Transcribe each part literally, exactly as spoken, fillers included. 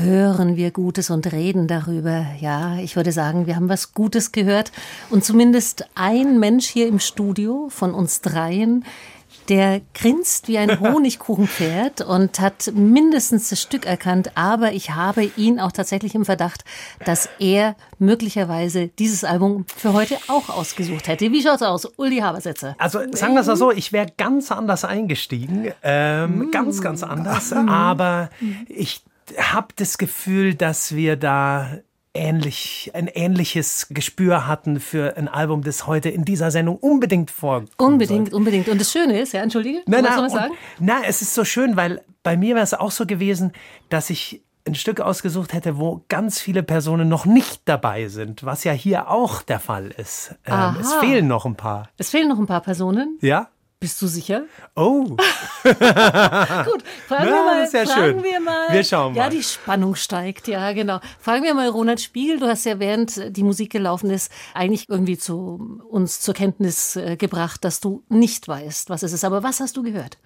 hören wir Gutes und reden darüber. Ja, ich würde sagen, wir haben was Gutes gehört. Und zumindest ein Mensch hier im Studio von uns dreien, der grinst wie ein Honigkuchenpferd und hat mindestens das Stück erkannt. Aber ich habe ihn auch tatsächlich im Verdacht, dass er möglicherweise dieses Album für heute auch ausgesucht hätte. Wie schaut's aus? Uli Habersetzer. Also sagen wir es mal so, ich wäre ganz anders eingestiegen. Ähm, mm. Ganz, ganz anders. Aber ich habe das Gefühl, dass wir da ähnlich, ein ähnliches Gespür hatten für ein Album, das heute in dieser Sendung unbedingt vorkommt. Unbedingt, sollte. unbedingt. Und das Schöne ist, ja, entschuldige, nein, was nein, soll man sagen? Und, na, es ist so schön, weil bei mir wäre es auch so gewesen, dass ich ein Stück ausgesucht hätte, wo ganz viele Personen noch nicht dabei sind, was ja hier auch der Fall ist. Ähm, es fehlen noch ein paar. Es fehlen noch ein paar Personen? Ja. Bist du sicher? Oh. Gut, fragen, Na, wir mal, das ist ja fragen schön. wir mal. Wir schauen mal. Ja, die Spannung steigt, ja, genau. Fragen wir mal Ronald Spiegel. Du hast ja, während die Musik gelaufen ist, eigentlich irgendwie zu uns zur Kenntnis äh, gebracht, dass du nicht weißt, was es ist. Aber was hast du gehört?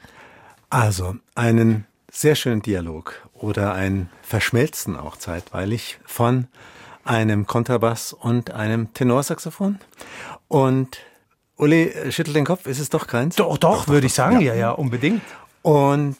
Also, einen sehr schönen Dialog oder ein Verschmelzen auch zeitweilig von einem Kontrabass und einem Tenorsaxophon. Und Uli schüttelt den Kopf, ist es doch keins? Doch, doch, doch würde ich sagen, ja, ja, ja, unbedingt. Und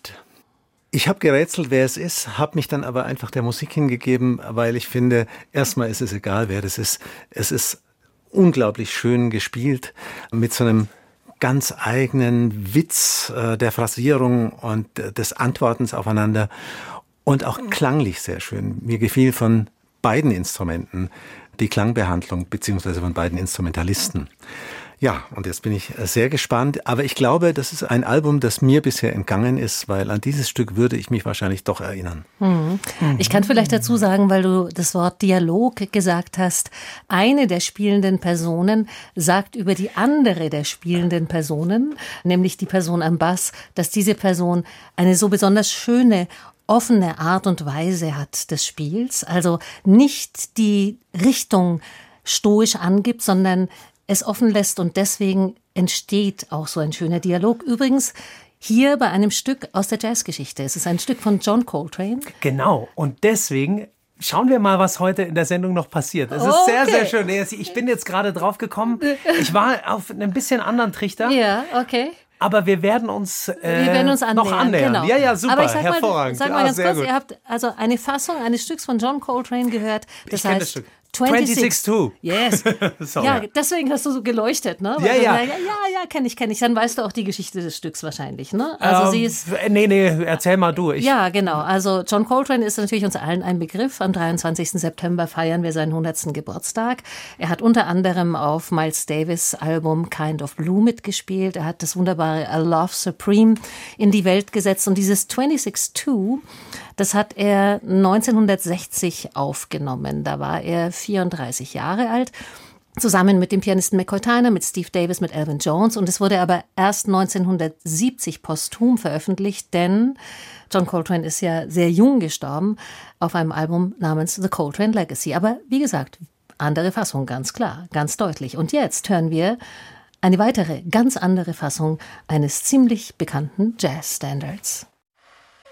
ich habe gerätselt, wer es ist, habe mich dann aber einfach der Musik hingegeben, weil ich finde, erstmal ist es egal, wer das ist. Es ist unglaublich schön gespielt mit so einem ganz eigenen Witz äh, der Phrasierung und äh, des Antwortens aufeinander und auch klanglich sehr schön. Mir gefiel von beiden Instrumenten die Klangbehandlung beziehungsweise von beiden Instrumentalisten. Ja, und jetzt bin ich sehr gespannt. Aber ich glaube, das ist ein Album, das mir bisher entgangen ist, weil an dieses Stück würde ich mich wahrscheinlich doch erinnern. Mhm. Ich kann vielleicht dazu sagen, weil du das Wort Dialog gesagt hast, eine der spielenden Personen sagt über die andere der spielenden Personen, nämlich die Person am Bass, dass diese Person eine so besonders schöne, offene Art und Weise hat des Spiels. Also nicht die Richtung stoisch angibt, sondern es offen lässt und deswegen entsteht auch so ein schöner Dialog. Übrigens hier bei einem Stück aus der Jazzgeschichte. Es ist ein Stück von John Coltrane. Genau, und deswegen schauen wir mal, was heute in der Sendung noch passiert. Es ist Okay. sehr, sehr schön. Ich bin jetzt gerade drauf gekommen. Ich war auf einem bisschen anderen Trichter. Ja, okay. Aber wir werden uns, äh, Wir werden uns annähern, noch annähern. Genau. Ja, ja, super, Aber ich sag hervorragend. Mal, sag mal ja, ganz sehr kurz, gut. ihr habt also eine Fassung eines Stücks von John Coltrane gehört. Das Ich kenn heißt das Stück. sechsundzwanzig zwei. Yes. Sorry. Ja, deswegen hast du so geleuchtet, ne? Weil Ja, du ja. sagst, ja, ja, ja, kenne ich, kenne ich. Dann weißt du auch die Geschichte des Stücks wahrscheinlich, ne? Also ähm, sie ist... Nee, nee, erzähl mal du. Ich, Ja, genau. Also John Coltrane ist natürlich uns allen ein Begriff. Am dreiundzwanzigsten September feiern wir seinen hundertsten Geburtstag. Er hat unter anderem auf Miles Davis' Album Kind of Blue mitgespielt. Er hat das wunderbare A Love Supreme in die Welt gesetzt. Und dieses sechsundzwanzig zwei, das hat er neunzehnhundertsechzig aufgenommen. Da war er vierunddreißig Jahre alt. Zusammen mit dem Pianisten McCoy Tyner, mit Steve Davis, mit Elvin Jones. Und es wurde aber erst neunzehnhundertsiebzig posthum veröffentlicht, denn John Coltrane ist ja sehr jung gestorben auf einem Album namens The Coltrane Legacy. Aber wie gesagt, andere Fassung, ganz klar, ganz deutlich. Und jetzt hören wir eine weitere, ganz andere Fassung eines ziemlich bekannten Jazz-Standards.